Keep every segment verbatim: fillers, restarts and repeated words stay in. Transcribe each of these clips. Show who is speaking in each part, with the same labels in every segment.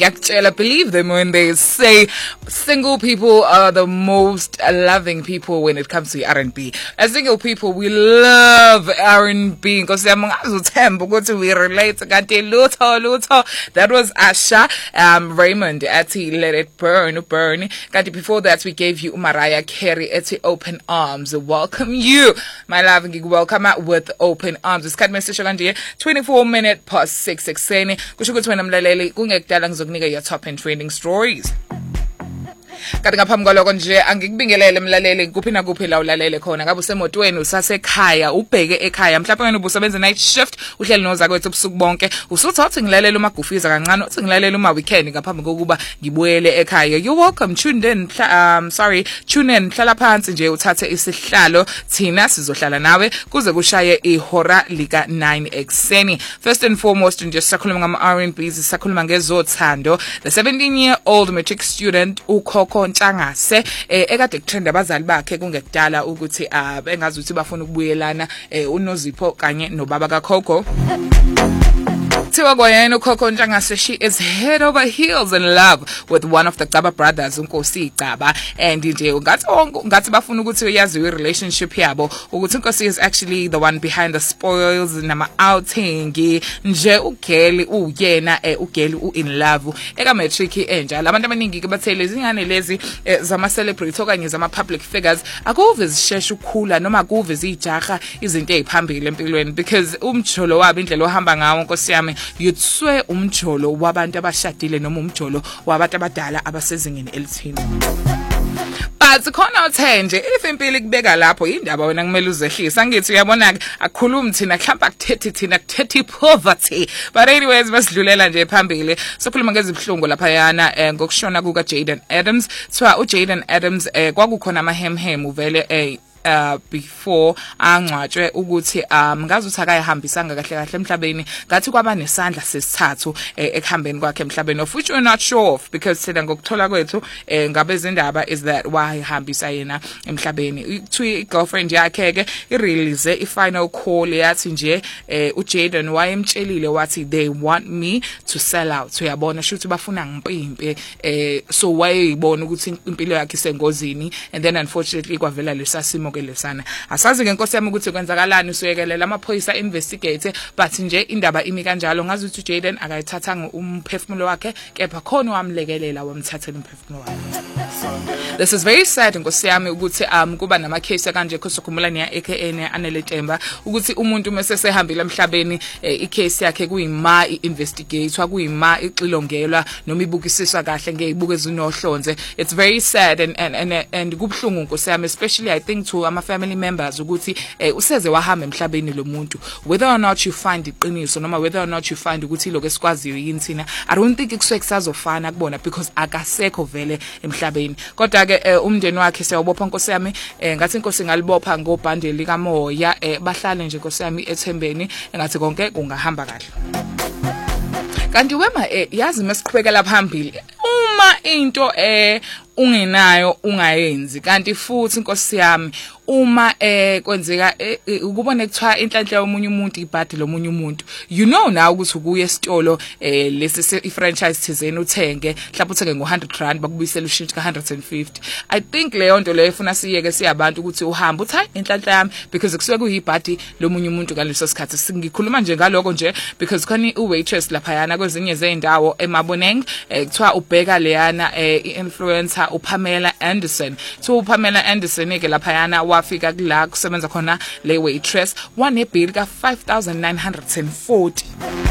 Speaker 1: ngiyakutshela, believe them when they say single people are the most loving people when it comes to R and B. As single people, we love R and B because we relate. That was Asha, um, Raymond at Let It Burn, Burn. Before that, we gave you Mariah Carey at Open Arms. Welcome you, my love, and welcome out with Open Arms. It's cut message twenty-four minutes past six. Kusho ukuthi wena mlaleli kungekudala ngizokunika your top and trending stories. Kanti ngaphambi kwaloko nje angikubingelele mlaleli kuphi na kuphi la ulalele khona ngabe usemotweni usasekhaya ubheke ekhaya mhlawumbe wena ubusebenza night shift uhleli noza kwethu ubusuku bonke usuthatha ngilalela umagufiza kancane uthi ngilalela uma weekend ngaphambi kokuba ngibuyele ekhaya. You welcome, tuned in, um sorry tune in, hlala phansi nje uthathe isihlalo thina sizohlala nawe kuze kushaye ihora lika nine ekseni. First and foremost nje sisakhuluma ngama R and B, sisakhuluma ngezothando. The seventeen year old matric student ukhokho Ntshangase ekade kutrend abazali bakhe kungekudala ukuthi bengazi ukuthi bafuna ukubuyelana uNozipho kanye nobaba kaKhokho. Thiwa kwayena uKhokho Ntshangase, she is head over heels in love with one of the Gcaba brothers, uNkosi Gcaba, and nje ngathi ngathi bafuna ukuthi uyazi i relationship yabo ukuthi uNkosi is actually the one behind the spoils nama outing nje ugeli uyena ugeli u in love eka matric enjalo. Abantu abaningi ke bathele izingane lezi zama celebrity okanye zama public figures akuve zisheshe ukukhula noma kuve zijaha izinto eziphambili empilweni because umjolo wabo indlela ohamba ngawo Nkosi yami yutswe umjolo wabantu abashadile noma umjolo wabantu abadala abasezingeni elithini. But khona uthe nje if impilo ikubeka lapho indaba wena kumele uzehlisa ngithi uyabona akukhulumi thina mhlawumbe akuthethi thina kuthethi poverty. But anyways basidlulela nje phambili sokhuluma ngezibhlungu lapha yana ngokushona kuka Jayden Adams. Thiwa uJayden Adams kwakukhona amahemhem uvele eh uh before angcwatshwe ukuthi um ngazi ukuthi akayihambisanga kahle kahle emhlabeni ngathi kwaba nesandla sesithathu ekuhambeni kwakhe emhlabeni, of which we're not sure of because sida ngokuthola kwethu ngabe izindaba is that why hambisa yena emhlabeni. Kuthiwa girlfriend yakhe ke irelease i final call yathi nje uJayden wayemtshelile wathi they want me to sell out. Uyabona shuthi bafuna ngimpimpe so wayibona ukuthi impilo yakhe isengozini and then unfortunately kwavela lesasimo lesana. Asazi ke Nkosi yami ukuthi kwenzakalani usuyekelela amaphoyisa investigate but nje indaba imi kanjalo ngazi ukuthi uJayden akayithathanga umphefumulo wakhe kepha khona wamlekelela wamthathela umphefumulo wakhe. This is very sad Nkosi yami ukuthi um kuba nama case kanje khosokhumula niya aka ne Anele Temba ukuthi umuntu mase sehambile emhlabeni i case yakhe kuyima i investigator kuyima ixilongelwa noma ibukisiswa kahle ngezibuko ezinohlonze. It's very sad and and and, and kubhlungu Nkosi yami, especially I think to ama family members ukuthi useze wahamba emhlabeni lo muntu, whether or not you find iqiniso noma whether or not you find ukuthi lokho esikwaziyo yini thina, I don't think ikusuke kusazofana kubona because akasekho vele emhlabeni. Kodwa ke umndeni wakhe siyabopha Nkosi yami, ngathi Inkosi ngalibopha ngobhandle likamoya bahlale nje Nkosi yami ethembeni engathi konke kungahamba kahle. Kanti wema yazi masiqhubekela phambili uma into eh ungenayo ungayenzi, kanti futhi Nkosi yami uma eh kwenzeka ukubona kuthiwa inhlanhla yomunye umuntu ibhadi lomunye umuntu, you know now ukuthi ukuye esitolo eh lesi i-franchise thizeni uthenge mhlawumbe uthenge ngo one hundred rand bakubuyisela ushintsha ka one hundred fifty. I think leyo nto leyo ifuna siyeke siyabantu ukuthi uhamba uthi hayi inhlanhla yami because kusuke kuyibhadi lomunye umuntu ngaleso sikhathi. Singikhuluma nje ngaloko nje because khona u-waitress lapha yana kwezinye zeindawo eMaboneng kuthiwa ubheka leyana i-influencer uPamela Anderson. So uPamela Anderson ke lapha yana wafika kula kusebenza khona le waitress wane bill ka five thousand nine hundred forty.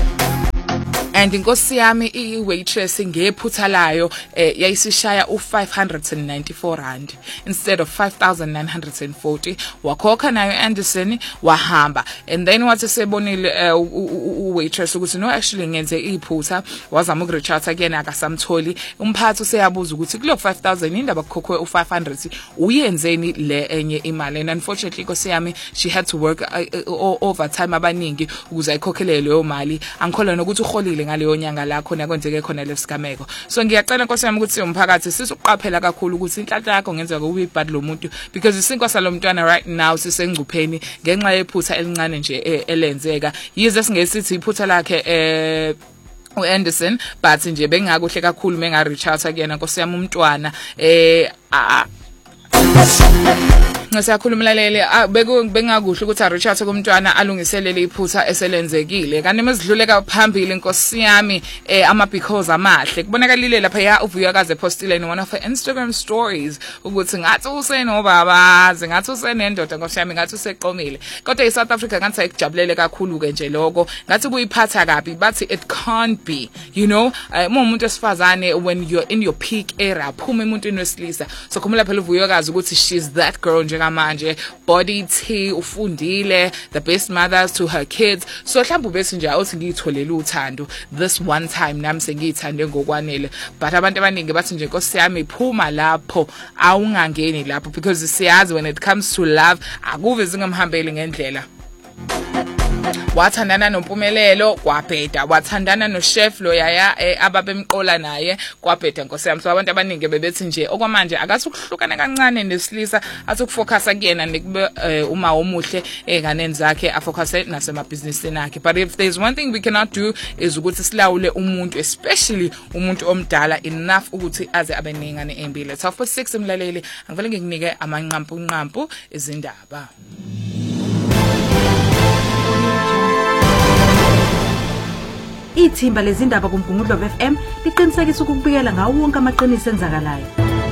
Speaker 1: And Nkosi yami I waitress ngephutha layo yayisishaya u five hundred ninety-four rand instead of five thousand nine hundred forty. Wakhokha nayo Anderson wahamba, and then wathi sebonile u waitress ukuthi no actually ngenze iphutha, wazama ukurecharge again akasamtholi. Umphathi useyabuza ukuthi kulo five thousand indaba kukhokhwe u five hundred uyenzeni le enye imali, and unfortunately Nkosi yami she had to work uh, overtime abaningi ukuze ayikhokhele leyo mali. Angikholwa nokuthi uholile ngaleyo nyanga la khona kwenzeke khona lesigameko. So ngiyacela Nkosi yami ukuthi umphakathi sisuqaphela kakhulu ukuthi inhlanhla yakho ngenzeka kube ibhadi lomuntu because isinkosa lomntwana right now sisengcupheni ngenxa yephutha elincane nje elenzeka. Yize singesithi iphutha lakhe eh uAnderson, but nje bengakuhle kakhulu menga reach out kuyena Nkosi yami umntwana eh ngesiyakhulumlalele bengakuhle ukuthi aRichard kumntwana alungiselele iphutha eselenzekile kanti mesidluleka phambili Nkosi yami eh ama because amahle kubonakalile lapha ya uVuyakazi postile in one of her Instagram stories ukuthi ngathi usenobaba ngathi usenendoda Nkosi yami ngathi useqomile kodwa eSouth Africa ngathi ayikujabulele kakhulu ke nje lokho ngathi kuyiphatha kabi bathi it can't be you know uma umuntu esifazane when you're in your peak era phuma umuntu wesilisa so khumula phela uVuyakazi ukuthi she's that girl nje manje body T ufundile the best mothers to her kids so mhlawumbe bese nje awuthi ngiyitholele uthando this one time nami sengiyithande ngokwanele but abantu abaningi bathi nje Nkosi yami iphuma lapho awungangeni lapho because siyazi when it comes to love akuve zingamhambeli ngendlela wathandana noMpumelelo kwabheda wathandana nochef lo yaya ababemqola naye kwabheda Nkosi yami so abantu abaningi bebethi nje okwamanje akathi ukuhlukana kancane nesilisa athi ukufocusa kuyena nekube uma omuhle enganeni zakhe afocuse nasemabhizinisini akhe but if there's one thing we cannot do is ukuthi silawule umuntu especially umuntu omdala enough ukuthi aze abe nengane embili let's half past six emlaleli angivele ngikunike amanqampu nqampu izindaba
Speaker 2: Ithimba lezindaba kuMgungundlo F M liqinisekisa ukubikela ngawo wonke amaqiniso enzakalayo.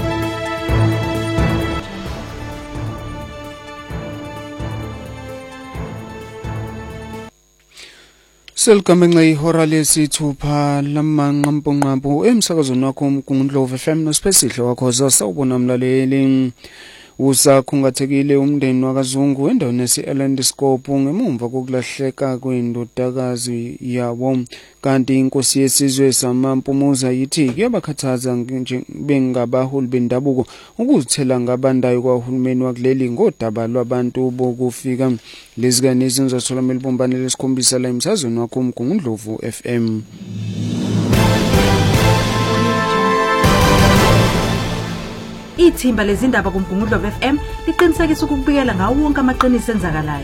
Speaker 3: Selkamenxa ihora lesithupha lamanqampunqampu emsakazweni wakho uMgungundlo F M noSipesihle wakho sasawubona mlaleli usakhungathekile umndeni wakaZungu endaweni yase-Elandiscope ngemumva kokulahleka kwendodakazi yabo kanti inkosi yesizwe samaMpumuza yithi kuyabakhathaza nje bengabaholi bendabuko ukuzithela ngabandayo kwahulumeni wakuleli ngodaba lwabantu bokufika lezikane izinzathola melibumbane lesikhombisa la emsazweni wakho uMgungundlo F M.
Speaker 2: Ithimba lezindaba kuMgungundlo F M liqinisekisa ukubikela ngawo wonke amaqiniso enzakalayo.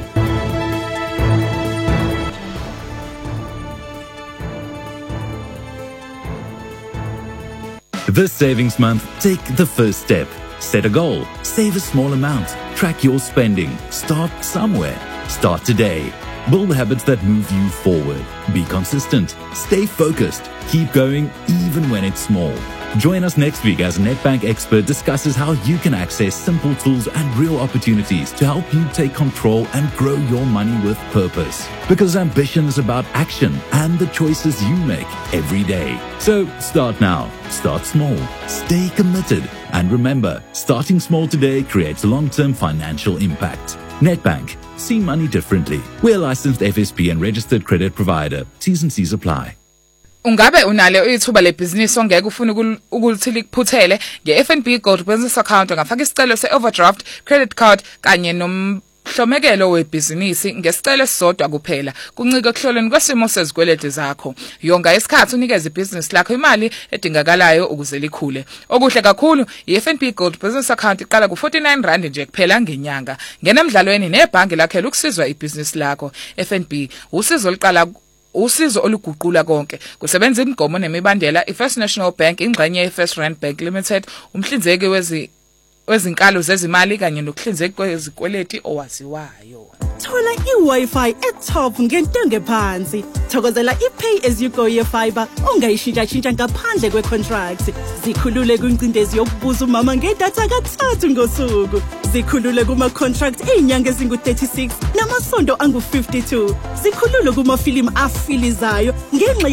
Speaker 4: This savings month, take the first step. Set a goal. Save a small amount. Track your spending. Start somewhere. Start today. Build habits that move you forward. Be consistent. Stay focused. Keep going even when it's small. Join us next week as a Nedbank expert discusses how you can access simple tools and real opportunities to help you take control and grow your money with purpose. Because ambition is about action and the choices you make every day. So start now. Start small. Stay committed. And remember, starting small today creates long-term financial impact. Nedbank. See money differently. We're a licensed F S P and registered credit provider. T's and C's apply.
Speaker 1: Ungabe unale ithuba lebusiness ongeke ufuna ukulithili kuphuthele ngeF N B Gold Business Account ngafaka isicelo seoverdraft credit card kanye nomhlomekelo webhizinisi ngesicelo sisodwa kuphela kuncike ekuhloleni kwesimo sezikwelede zakho yonga isikhathi unikeze ibusiness lakho imali edingakalayo ukuze likhule okuhle kakhulu iF N B Gold Business Account iqala ku forty-nine rand nje kuphela ngenyanga ngena emidlalweni nebhange lakhe lokusizwa ibusiness lakho F N B usizo liqala usizo oluguqula konke kusebenza imigomo nemibandela iFirst National Bank ingxenye yeFirst Rand Bank Limited umhlinzeki wezi wezinkalo zezimali kanye nokuhlinzeka kwezikweleti owaziwayo.
Speaker 5: Thola iWi-Fi etop ngentengo ephansi. Thokozela iPay as you go yefiber ongayishintsha-shintsha ngaphandle kwecontract. Zikhulule kwincindezi yokubuza umama ngedatha kathathu ngosuku. Zikhulule kuma-contract ey'nyanga ezingu-thirty-six namasonto angu-fifty-two. Zikhulule kumafilimu afilizayo ngenxa